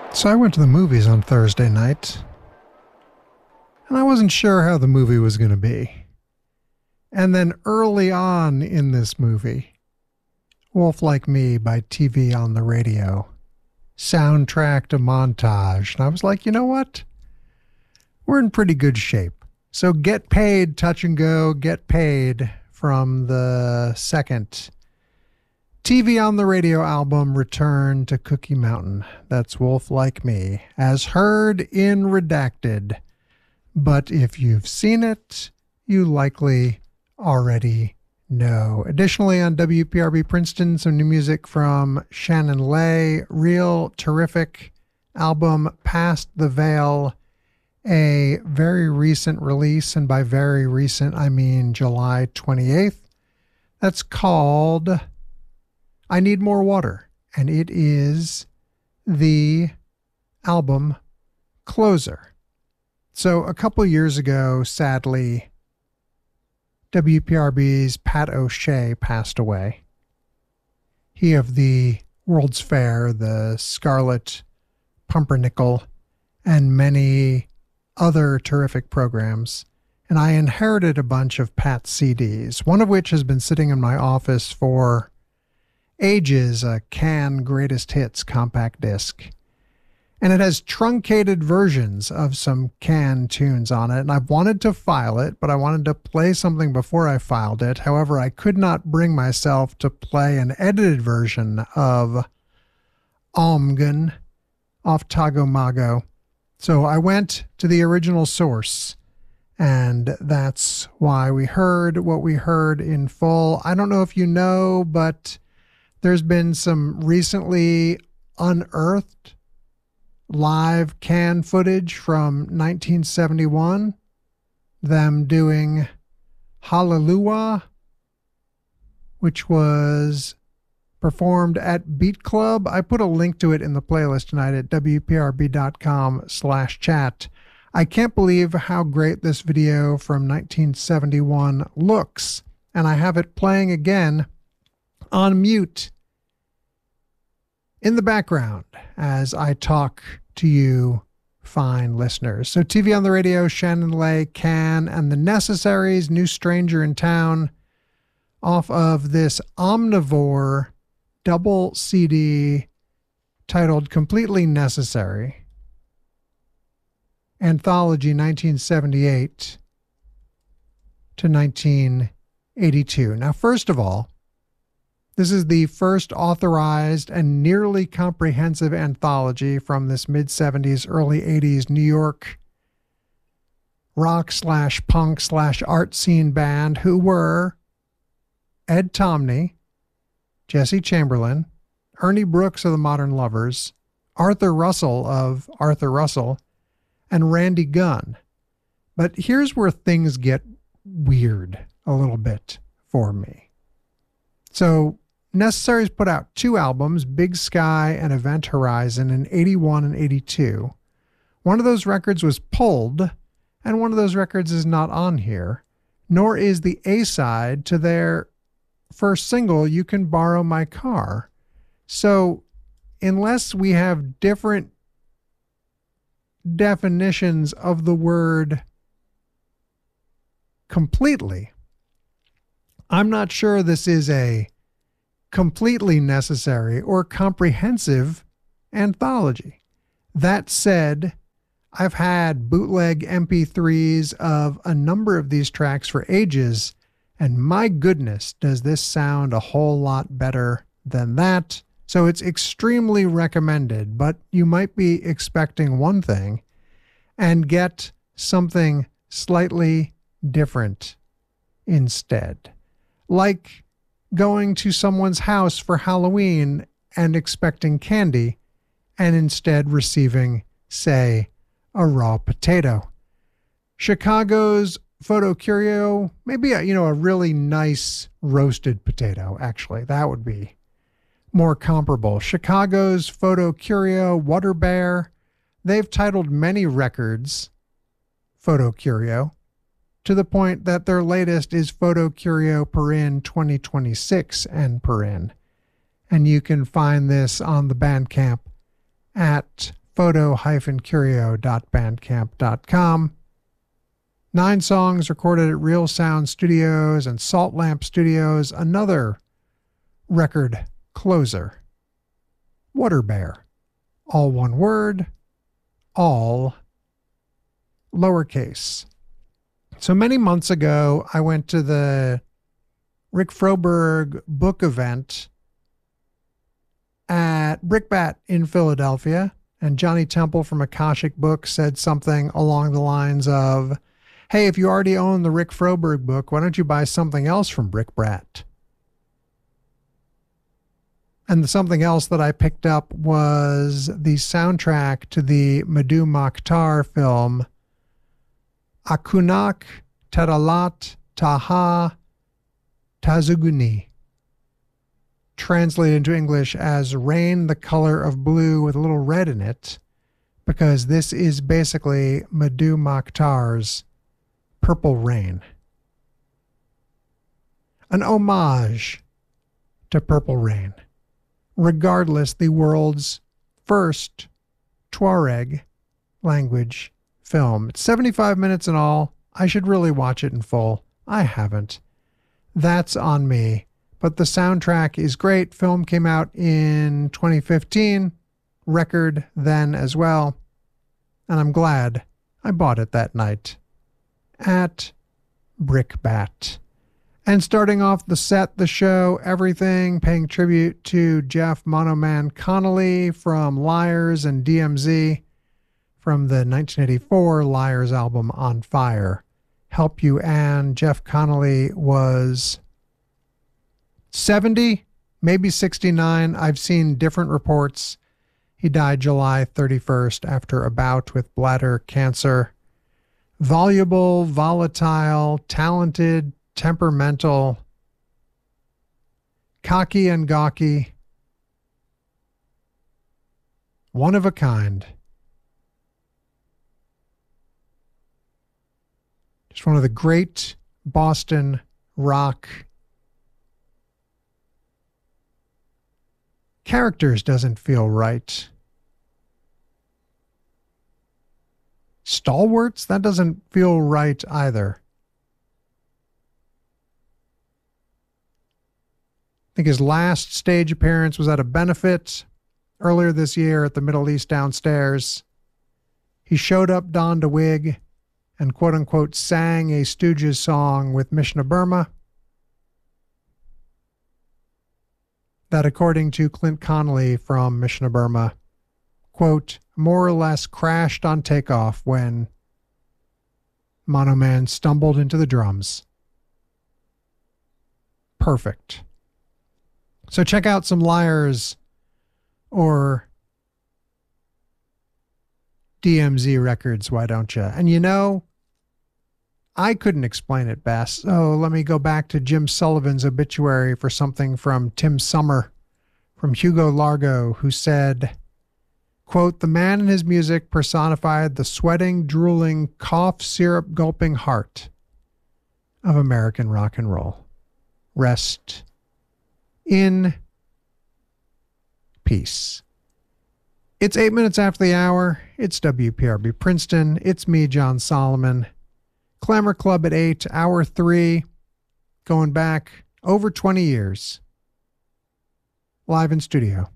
So I went to the movies on Thursday night, and I wasn't sure how the movie was going to be. And then early on in this movie, Wolf Like Me by TV on the Radio soundtracked a montage. And I was like, you know what? We're in pretty good shape. So Get Paid, Touch and Go, Get Paid from the second TV on the Radio album, Return to Cookie Mountain. That's Wolf Like Me, as heard in Redacted. But if you've seen it, you likely already know. Additionally, on WPRB Princeton, some new music from Shannon Lay, real terrific album, Past the Veil, a very recent release, and by very recent, I mean July 28th. That's called I Need More Water, and it is the album closer. So a couple years ago, sadly, WPRB's Pat O'Shea passed away. He of the World's Fair, the Scarlet Pumpernickel, and many other terrific programs. And I inherited a bunch of Pat's CDs, one of which has been sitting in my office for ages, a Can Greatest Hits compact disc. And it has truncated versions of some Can tunes on it. And I wanted to file it, but I wanted to play something before I filed it. However, I could not bring myself to play an edited version of Omgun off Tagomago. So I went to the original source, and that's why we heard what we heard in full. I don't know if you know, but there's been some recently unearthed live Can footage from 1971, them doing Hallelujah, which was performed at Beat Club. I put a link to it in the playlist tonight at wprb.com/chat. I can't believe how great this video from 1971 looks, and I have it playing again on mute in the background as I talk to you fine listeners. So TV on the Radio, Shannon Lay, Can, and the Necessaries, New Stranger in Town, off of this Omnivore double CD titled Completely Necessary, Anthology 1978 to 1982. Now, first of all, this is the first authorized and nearly comprehensive anthology from this mid-70s, early 80s New York rock/punk/art scene band who were Ed Tomney, Jesse Chamberlain, Ernie Brooks of the Modern Lovers, Arthur Russell of Arthur Russell, and Randy Gunn. But here's where things get weird a little bit for me. So Necessaries put out two albums, Big Sky and Event Horizon, in 81 and 82. One of those records was pulled, and one of those records is not on here, nor is the A-side to their first single, You Can Borrow My Car. So unless we have different definitions of the word completely, I'm not sure this is a completely necessary or comprehensive anthology. That said, I've had bootleg MP3s of a number of these tracks for ages, and my goodness, does this sound a whole lot better than that. So it's extremely recommended, but you might be expecting one thing and get something slightly different instead. Like going to someone's house for Halloween and expecting candy and instead receiving, say, a raw potato. Chicago's Photo Curio, maybe a really nice roasted potato, actually. That would be more comparable. Chicago's Photo Curio, Water Bear, they've titled many records Photo Curio, to the point that their latest is Photo Curio Perin 2026 and Perin. And you can find this on the Bandcamp at photo-curio.bandcamp.com. 9 songs recorded at Real Sound Studios and Salt Lamp Studios. Another record closer. Water Bear. All one word, all lowercase. So many months ago, I went to the Rick Froberg book event at Brickbat in Philadelphia, and Johnny Temple from Akashic Books said something along the lines of, hey, if you already own the Rick Froberg book, why don't you buy something else from Brickbat? And the something else that I picked up was the soundtrack to the Madhu Mokhtar film Akunak Tadalat Taha Tazuguni, translated into English as Rain the Color of Blue with a little red in it, because this is basically Madhu Mokhtar's Purple Rain. An homage to Purple Rain. Regardless, the world's first Tuareg language film. It's 75 minutes in all. I should really watch it in full. I haven't. That's on me. But the soundtrack is great. Film came out in 2015. Record then as well. And I'm glad I bought it that night at Brickbat. And starting off the set, the show, everything, paying tribute to Jeff Monoman Connolly from Liars and DMZ from the 1984 Liars album On Fire. Help You Ann. Jeff Connolly was 70, maybe 69. I've seen different reports. He died July 31st after a bout with bladder cancer. Voluble, volatile, talented, temperamental, cocky and gawky, one of a kind. Just one of the great Boston rock characters. Doesn't feel right. Stalwarts? That doesn't feel right either. I think his last stage appearance was at a benefit earlier this year at the Middle East Downstairs. He showed up donned a wig and quote-unquote sang a Stooges song with Mishna Burma that, according to Clint Connolly from Mishna Burma, quote, more or less crashed on takeoff when Mono Man stumbled into the drums. Perfect. So check out some Liars or DMZ records, why don't you? And you know, I couldn't explain it best, so let me go back to Jim Sullivan's obituary for something from Tim Summer from Hugo Largo, who said, quote, the man in his music personified the sweating, drooling, cough syrup gulping heart of American rock and roll. Rest in peace. It's 8 minutes after the hour. It's WPRB Princeton. It's me, John Solomon. Clamor Club at 8, hour 3, going back over 20 years. Live in studio.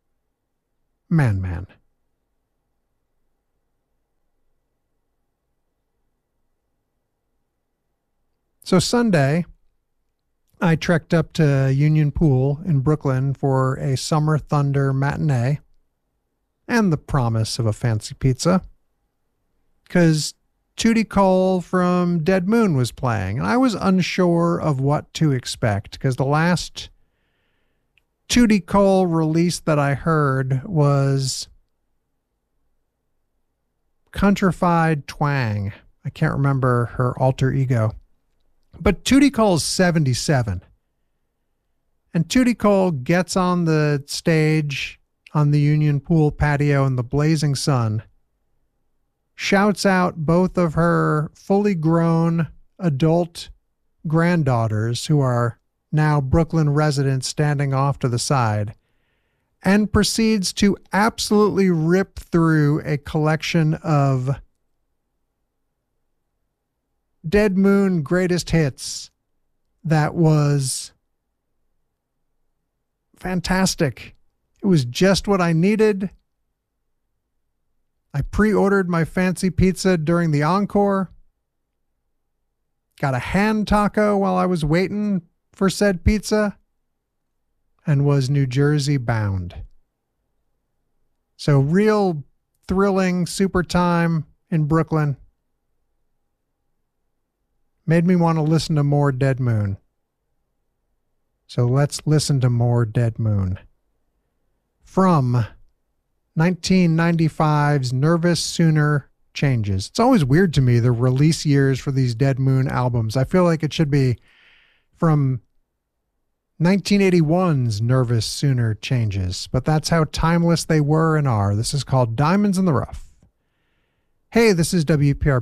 Man. So Sunday, I trekked up to Union Pool in Brooklyn for a Summer Thunder matinee and the promise of a fancy pizza, because Tootie Cole from Dead Moon was playing, and I was unsure of what to expect, because the last Tootie Cole release that I heard was Countrified Twang. I can't remember her alter ego. But Tootie Cole's 77. And Tootie Cole gets on the stage on the Union Pool patio in the blazing sun, shouts out both of her fully grown adult granddaughters, who are now Brooklyn residents standing off to the side, and proceeds to absolutely rip through a collection of Dead Moon greatest hits that was fantastic. It was just what I needed. I pre-ordered my fancy pizza during the encore. Got a hand taco while I was waiting for said pizza, and was New Jersey bound. So real thrilling super time in Brooklyn. Made me want to listen to more Dead Moon. So let's listen to more Dead Moon. From 1995's Nervous Sooner Changes. It's always weird to me, the release years for these Dead Moon albums. I feel like it should be from 1981's Nervous Sooner Changes, but that's how timeless they were and are. This is called Diamonds in the Rough. Hey, this is WPR